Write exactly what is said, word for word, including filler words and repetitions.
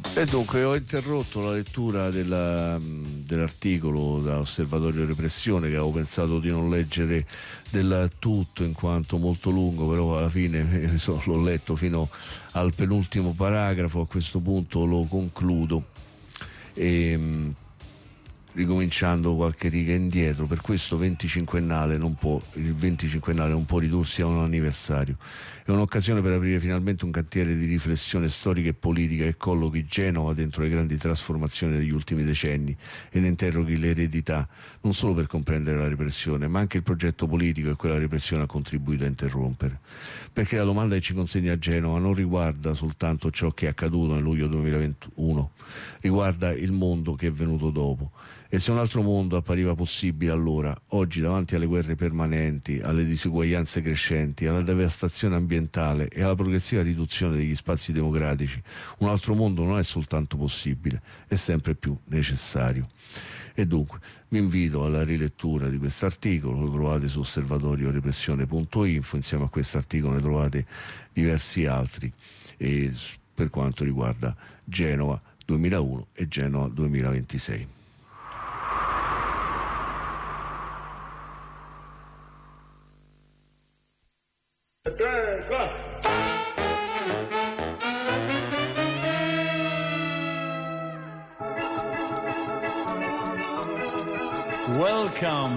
E dunque ho interrotto la lettura della, dell'articolo da Osservatorio Repressione, che avevo pensato di non leggere del tutto in quanto molto lungo, però alla fine l'ho letto fino al penultimo paragrafo. A questo punto lo concludo e, ricominciando qualche riga indietro. Per questo venticinquennale non può, il venticinquennale non può ridursi a un anniversario. È un'occasione per aprire finalmente un cantiere di riflessione storica e politica che collochi Genova dentro le grandi trasformazioni degli ultimi decenni e ne interroghi l'eredità, non solo per comprendere la repressione, ma anche il progetto politico che quella repressione ha contribuito a interrompere. Perché la domanda che ci consegna Genova non riguarda soltanto ciò che è accaduto nel luglio duemilaventuno, riguarda il mondo che è venuto dopo. E se un altro mondo appariva possibile allora, oggi davanti alle guerre permanenti, alle disuguaglianze crescenti, alla devastazione ambientale e alla progressiva riduzione degli spazi democratici, un altro mondo non è soltanto possibile, è sempre più necessario. E dunque vi invito alla rilettura di questo articolo, lo trovate su osservatorio repressione punto info, insieme a questo articolo ne trovate diversi altri e per quanto riguarda Genova duemilauno e Genova duemilaventisei. Welcome